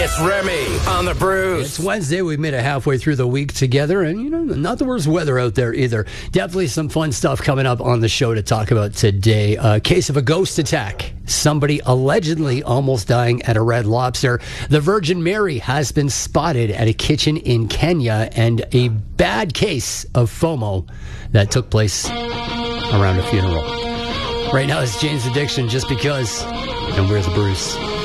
It's Remy on the Brews. It's Wednesday. We've made it halfway through the week together, and not the worst weather out there either. Definitely some fun stuff coming up on the show to talk about today. A case of a ghost attack. Somebody allegedly almost dying at a Red Lobster. The Virgin Mary has been spotted at a kitchen in Kenya, and a bad case of FOMO that took place around a funeral. Right now, it's Jane's Addiction, Just Because, and Where's the Bruce?